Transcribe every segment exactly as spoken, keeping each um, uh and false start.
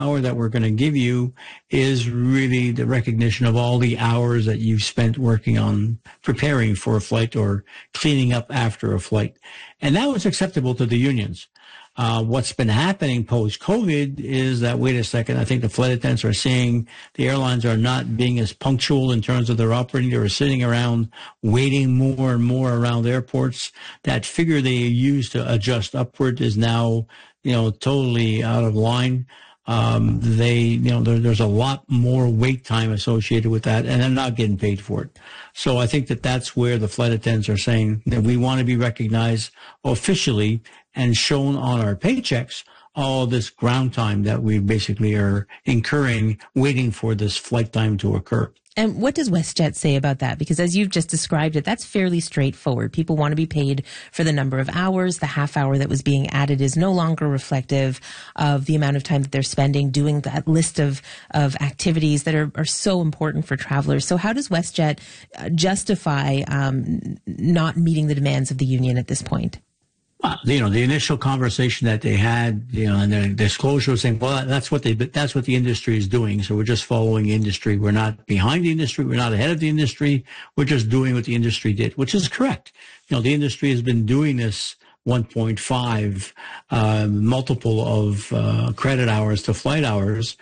hour that we're going to give you is really the recognition of all the hours that you've spent working on preparing for a flight or cleaning up after a flight. And that was acceptable to the unions. Uh, what's been happening post-COVID is that, wait a second, I think the flight attendants are seeing the airlines are not being as punctual in terms of their operating. They were sitting around waiting more and more around airports. That figure they used to adjust upward is now, you know, totally out of line. Um, they, you know, there, there's a lot more wait time associated with that, and they're not getting paid for it. So I think that that's where the flight attendants are saying that we want to be recognized officially and shown on our paychecks all this ground time that we basically are incurring waiting for this flight time to occur. And what does WestJet say about that? Because as you've just described it, that's fairly straightforward. People want to be paid for the number of hours. The half hour that was being added is no longer reflective of the amount of time that they're spending doing that list of, of activities that are, are so important for travelers. So how does WestJet justify um, not meeting the demands of the union at this point? Well, you know, the initial conversation that they had, you know, and the disclosure was saying, well, that's what they, that's what the industry is doing. So we're just following the industry. We're not behind the industry. We're not ahead of the industry. We're just doing what the industry did, which is correct. You know, the industry has been doing this one point five uh, multiple of uh, credit hours to flight hours.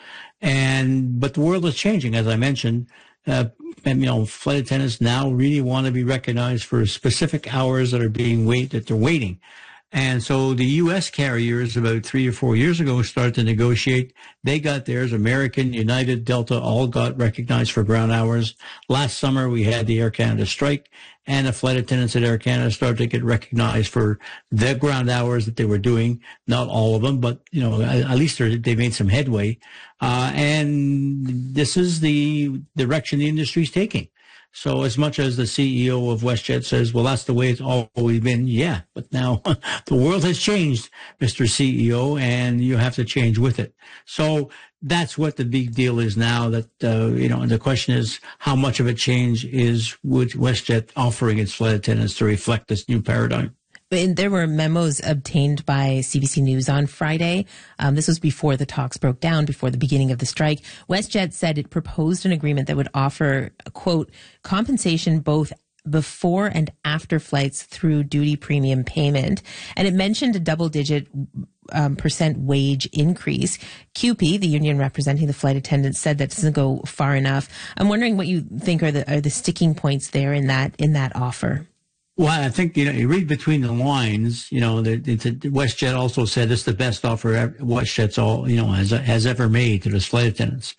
And, but the world is changing, as I mentioned. Uh, and, you know, flight attendants now really want to be recognized for specific hours that are being wait, that they're waiting. And so the U S carriers about three or four years ago started to negotiate. They got theirs. American, United, Delta all got recognized for ground hours. Last summer, we had the Air Canada strike, and the flight attendants at Air Canada started to get recognized for their ground hours that they were doing. Not all of them, but, you know, at least they made some headway. Uh, and this is the direction the industry is taking. So as much as the C E O of WestJet says, well, that's the way it's always been, yeah, but now the world has changed, Mister C E O, and you have to change with it. So that's what the big deal is now, that, uh, you know, and the question is how much of a change is would WestJet offering its flight attendants to reflect this new paradigm? And there were memos obtained by C B C News on Friday. Um, this was before the talks broke down, before the beginning of the strike. WestJet said it proposed an agreement that would offer, quote, compensation both before and after flights through duty premium payment. And it mentioned a double-digit um, percent wage increase. C U P E, the union representing the flight attendants, said that doesn't go far enough. I'm wondering what you think are the are the sticking points there in that in that offer. Well, I think, you know, you read between the lines, you know, that WestJet also said it's the best offer WestJet's all, you know, has, has ever made to the flight attendants.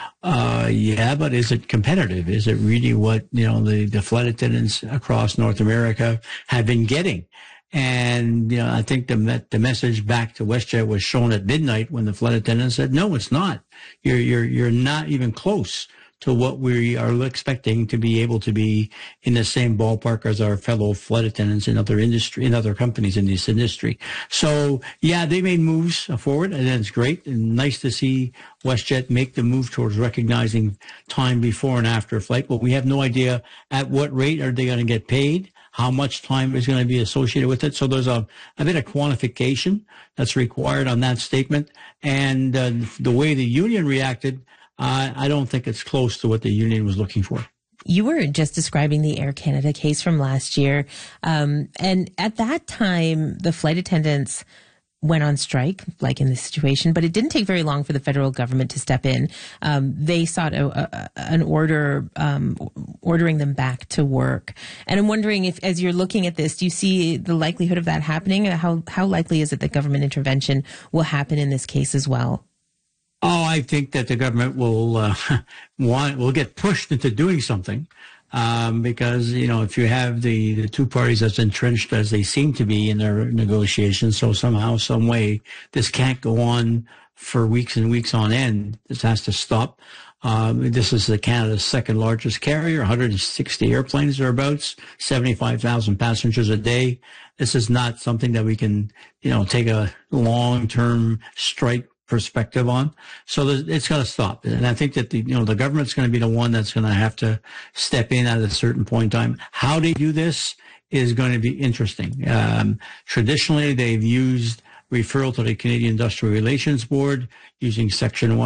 Uh, yeah, but is it competitive? Is it really what, you know, the, the flight attendants across North America have been getting? And, you know, I think the, the message back to WestJet was shown at midnight when the flight attendants said, no, it's not. You're, you're, you're not even close to what we are expecting to be able to be in the same ballpark as our fellow flight attendants in other industry, in other companies in this industry. So, yeah, they made moves forward, and that's great. And nice to see WestJet make the move towards recognizing time before and after a flight. But we have no idea at what rate are they going to get paid, how much time is going to be associated with it. So there's a, a bit of quantification that's required on that statement. And uh, the way the union reacted, Uh, I don't think it's close to what the union was looking for. You were just describing the Air Canada case from last year. Um, and at that time, the flight attendants went on strike, like in this situation, but it didn't take very long for the federal government to step in. Um, they sought a, a, an order um, ordering them back to work. And I'm wondering if, as you're looking at this, do you see the likelihood of that happening? How, how likely is it that government intervention will happen in this case as well? Oh, I think that the government will uh, want will get pushed into doing something um, because, you know, if you have the, the two parties as entrenched as they seem to be in their negotiations, so somehow, some way, this can't go on for weeks and weeks on end. This has to stop. Um, this is the Canada's second largest carrier, one hundred sixty airplanes thereabouts, seventy-five thousand passengers a day. This is not something that we can, you know, take a long-term strike perspective on. So it's got to stop. And I think that the, you know, the government's going to be the one that's going to have to step in at a certain point in time. How they do this is going to be interesting. Um, traditionally, they've used referral to the Canadian Industrial Relations Board using Section